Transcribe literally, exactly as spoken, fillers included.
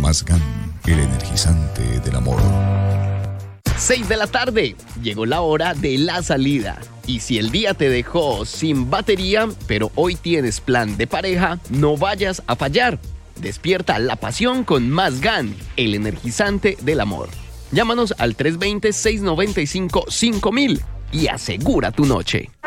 Más G A N, el energizante del amor. seis de la tarde. Llegó la hora de la salida. Y si el día te dejó sin batería, pero hoy tienes plan de pareja, no vayas a fallar. Despierta la pasión con Más G A N, el energizante del amor. Llámanos al tres dos cero, seis nueve cinco, cinco mil y asegura tu noche.